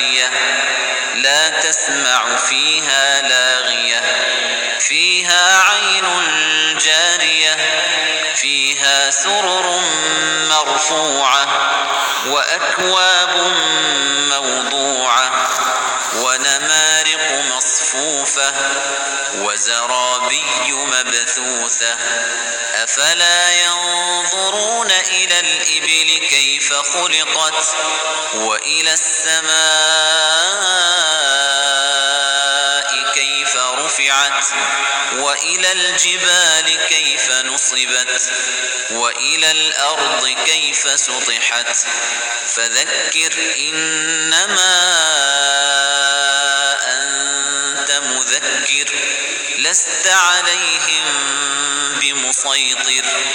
لا تسمع فيها لاغية فيها عين جارية فيها سرر مرفوعة وأكواب موضوعة ونمارق مصفوفة وزرابي مبثوثة أفلا ينظرون إلى الإبل كيف خلقت وإلى السماء كيف رفعت وإلى الجبال كيف نصبت وإلى الأرض كيف سطحت فذكر إنما أنت مذكر لست عليهم بمسيطر